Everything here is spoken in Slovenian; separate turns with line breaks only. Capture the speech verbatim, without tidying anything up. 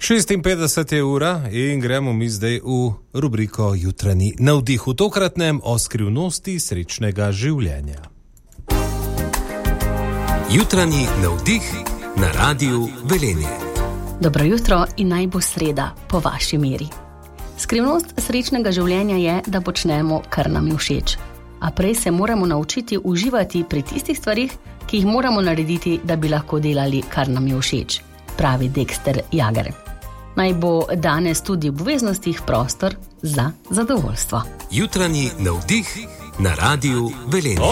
šestinpetdeset je ura in gremo mi zdaj v rubriko Jutranji navdih, v tokratnem o skrivnosti srečnega življenja.
Jutranji navdih na Radiu Velenje.
Dobro jutro in naj bo sreda po vaši meri. Skrivnost srečnega življenja je, da počnemo, kar nam je všeč. A prej se moramo naučiti uživati pri tistih stvarih, ki jih moramo narediti, da bi lahko delali, kar nam je všeč, pravi Dexter Jager. Naj bo danes tudi v obveznostih prostor za zadovoljstvo.
Jutranji navdih na Radiu Velenje.